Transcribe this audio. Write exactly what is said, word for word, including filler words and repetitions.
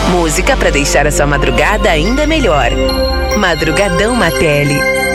Música para deixar a sua madrugada ainda melhor. Madrugadão Matelli.